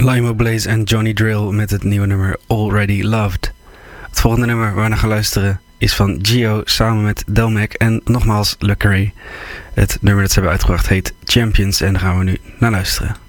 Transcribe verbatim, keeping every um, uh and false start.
Limo Blaze en Johnny Drill met het nieuwe nummer Already Loved. Het volgende nummer waar we naar gaan luisteren is van Gio samen met Delmac en nogmaals Le Carré. Het nummer dat ze hebben uitgebracht heet Champions en daar gaan we nu naar luisteren.